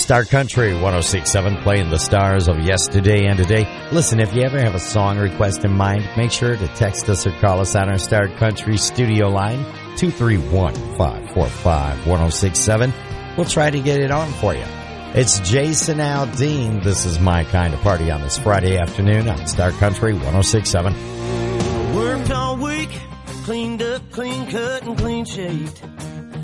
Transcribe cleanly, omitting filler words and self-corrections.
Star Country 106.7, playing the stars of yesterday and today. Listen, if you ever have a song request in mind, make sure to text us or call us on our Star Country studio line, 231-545-1067. We'll try to get it on for you. It's Jason Aldean. This is My Kind of Party on this Friday afternoon on Star Country 106.7. Worked all week, cleaned up, clean cut, and clean shaved.